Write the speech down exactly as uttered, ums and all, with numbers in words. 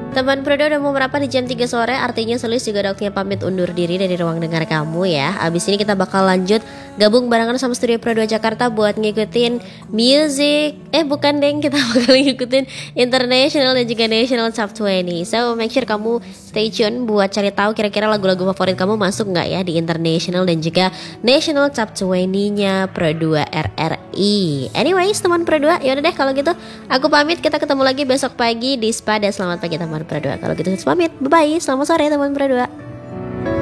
Teman Prodo udah mau merapat di jam tiga sore, artinya Sulis juga ada waktunya pamit undur diri dari ruang dengar kamu ya. Abis ini kita bakal lanjut gabung barengan sama Studio Pro dua Jakarta buat ngikutin music. Eh bukan deng, kita bakal ngikutin International dan juga National Top dua puluh. So make sure kamu stay tune buat cari tahu kira-kira lagu-lagu favorit kamu masuk nggak ya di International dan juga National Top dua puluh-nya Pro dua R R I. Anyways teman Pro dua, yaudah deh kalau gitu aku pamit, kita ketemu lagi besok pagi di Spa dan selamat pagi teman Pro dua. Kalau gitu pamit, bye bye, selamat sore teman Pro dua.